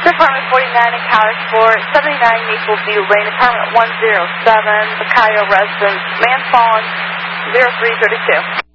Department 49 in College Sport, 79 Maple View Lane, Apartment 107, Bacayo Residence, man fallen, 0332.